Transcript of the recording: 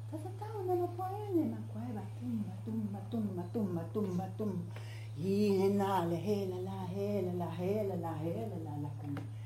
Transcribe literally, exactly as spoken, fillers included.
Tata tau mana poene ma koe wa tumma tumma tumma tumma tumma tumma. Hi he nā le he la la he la la he la la he la la la kana.